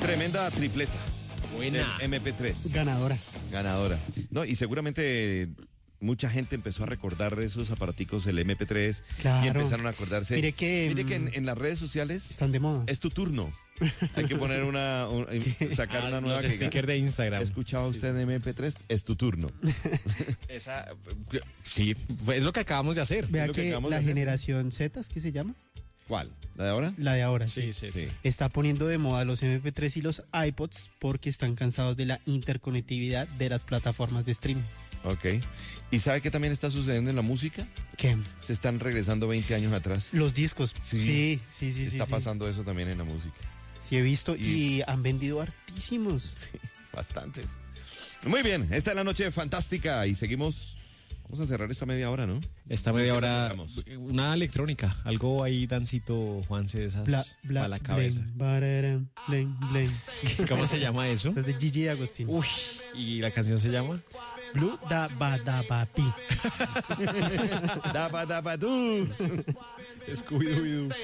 Tremenda tripleta. Buena. El MP3. Ganadora. No, y seguramente mucha gente empezó a recordar esos aparaticos, el MP3. Claro. Y empezaron a acordarse. Mire que en las redes sociales están de moda. es tu turno. Hay que poner sacar una nueva los stickers de Instagram. ¿Escuchaba usted en MP3? Es tu turno. Sí, es lo que acabamos de hacer. Vea lo que que acabamos de la hacer. generación Z, ¿es que se llama? ¿Cuál? ¿La de ahora? La de ahora. Sí. Está poniendo de moda los MP3 y los iPods porque están cansados de la interconectividad de las plataformas de streaming. Ok. ¿Y sabe qué también está sucediendo en la música? ¿Qué? Se están regresando 20 años atrás. Los discos. Sí. Sí. Está pasando eso también en la música. Sí, he visto y han vendido hartísimos. Sí, bastantes. Muy bien, esta es la noche fantástica y seguimos. Vamos a cerrar esta media hora, ¿no? Esta media hora, una electrónica, algo ahí, dancito, Juanse, de esas para la cabeza. Blen. ¿Cómo se llama eso? Esto es de Gigi D'Agostino. Uy, ¿y la canción se llama? Blue da ba pi. Daba, du. Scooby-Doo.